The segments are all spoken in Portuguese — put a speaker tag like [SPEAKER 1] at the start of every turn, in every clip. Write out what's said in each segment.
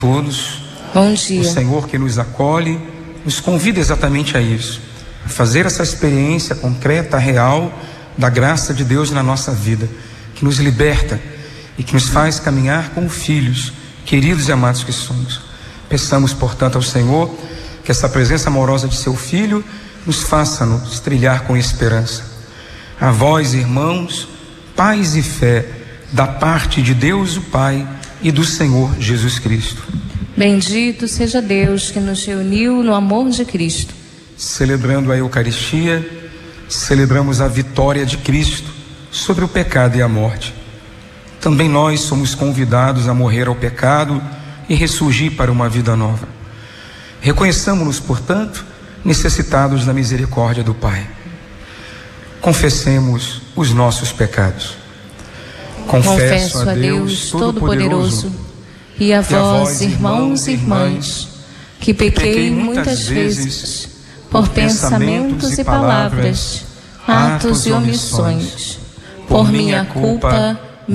[SPEAKER 1] Todos.
[SPEAKER 2] Bom dia.
[SPEAKER 1] O Senhor que nos acolhe nos convida exatamente a isso, a fazer essa experiência concreta, real, da graça de Deus na nossa vida, que nos liberta e que nos faz caminhar como filhos, queridos e amados que somos. Peçamos, portanto, ao Senhor que essa presença amorosa de seu Filho nos faça-nos trilhar com esperança. A vós, irmãos, paz e fé da parte de Deus o Pai e do Senhor Jesus Cristo.
[SPEAKER 2] Bendito seja Deus que nos reuniu no amor de Cristo.
[SPEAKER 1] Celebrando a Eucaristia, celebramos a vitória de Cristo sobre o pecado e a morte. Também nós somos convidados a morrer ao pecado e ressurgir para uma vida nova. Reconheçamos-nos, portanto, necessitados da misericórdia do Pai. Confessemos os nossos pecados.
[SPEAKER 2] Confesso a Deus Todo-Poderoso e a vós, irmãos e irmãs, que pequei muitas vezes por pensamentos e palavras, atos e omissões, por minha culpa,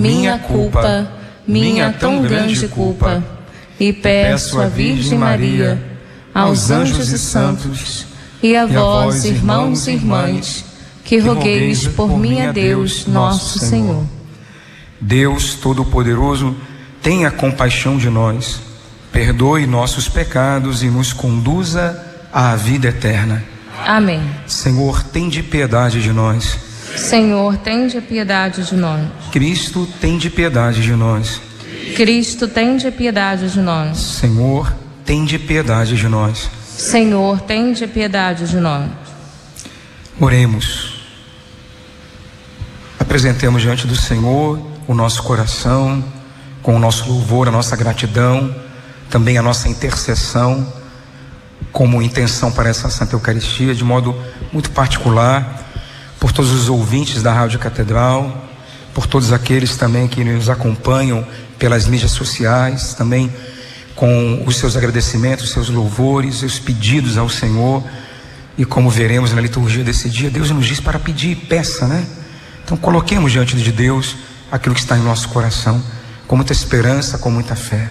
[SPEAKER 2] minha tão grande culpa, e peço à Virgem Maria, aos anjos e santos, e a vós, irmãos e irmãs, que rogueis por mim a Deus, nosso Senhor.
[SPEAKER 1] Deus Todo-Poderoso, tenha compaixão de nós, perdoe nossos pecados e nos conduza à vida eterna.
[SPEAKER 2] Amém.
[SPEAKER 1] Senhor, tende piedade de nós.
[SPEAKER 2] Senhor, tende piedade de nós.
[SPEAKER 1] Cristo, tende piedade de nós.
[SPEAKER 2] Cristo, tende piedade de nós.
[SPEAKER 1] Senhor, tende piedade de nós.
[SPEAKER 2] Senhor, tende piedade de nós.
[SPEAKER 1] Oremos. Apresentemos diante do Senhor o nosso coração, com o nosso louvor, a nossa gratidão, também a nossa intercessão, como intenção para essa Santa Eucaristia, de modo muito particular, por todos os ouvintes da Rádio Catedral, por todos aqueles também que nos acompanham pelas mídias sociais, também com os seus agradecimentos, os seus louvores, os pedidos ao Senhor. E como veremos na liturgia desse dia, Deus nos diz para pedir, peça, né? Então coloquemos diante de Deus aquilo que está em nosso coração, com muita esperança, com muita fé.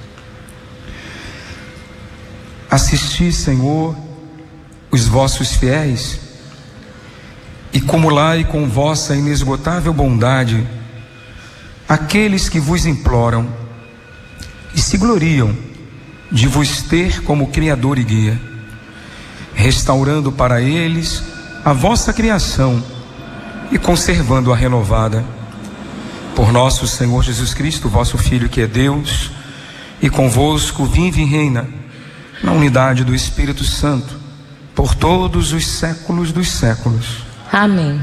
[SPEAKER 1] Assisti, Senhor, os vossos fiéis, e cumulai com vossa inesgotável bondade aqueles que vos imploram e se gloriam de vos ter como Criador e Guia, restaurando para eles a vossa criação e conservando-a renovada. Por nosso Senhor Jesus Cristo, vosso Filho, que é Deus, e convosco vive e reina na unidade do Espírito Santo, por todos os séculos dos séculos.
[SPEAKER 2] Amém.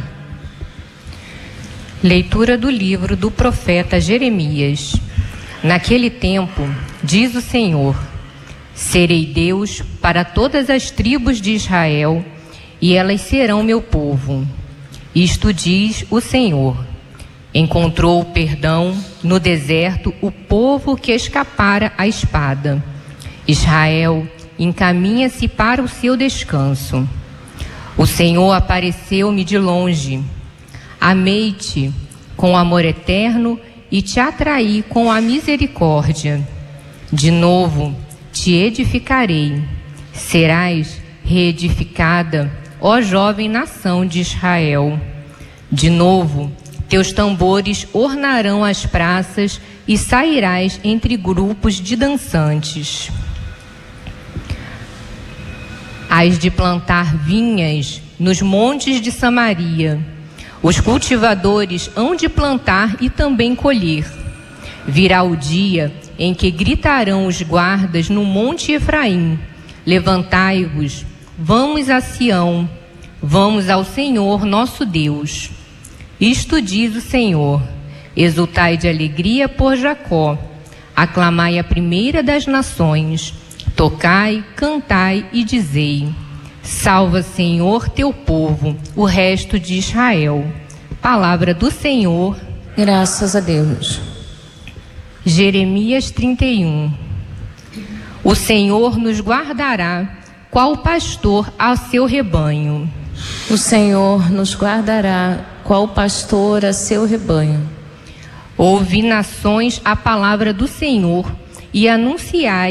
[SPEAKER 3] Leitura do livro do profeta Jeremias. Naquele tempo, diz o Senhor: serei Deus para todas as tribos de Israel, e elas serão meu povo. Isto diz o Senhor. Encontrou perdão no deserto o povo que escapara à espada. Israel encaminha-se para o seu descanso. O Senhor apareceu-me de longe. Amei-te com amor eterno e te atraí com a misericórdia. De novo te edificarei. Serás reedificada, ó jovem nação de Israel. De novo teus tambores ornarão as praças e sairás entre grupos de dançantes. Hás de plantar vinhas nos montes de Samaria. Os cultivadores hão de plantar e também colher. Virá o dia em que gritarão os guardas no monte Efraim: levantai-vos, vamos a Sião, vamos ao Senhor nosso Deus. Isto diz o Senhor: exultai de alegria por Jacó, aclamai a primeira das nações, tocai, cantai e dizei: salva, Senhor, teu povo, o resto de Israel. Palavra do Senhor.
[SPEAKER 2] Graças a Deus.
[SPEAKER 3] Jeremias 31. O Senhor nos guardará, qual pastor ao seu rebanho.
[SPEAKER 2] O Senhor nos guardará, qual pastor a seu rebanho.
[SPEAKER 3] Ouvi, nações, a palavra do Senhor, e anunciai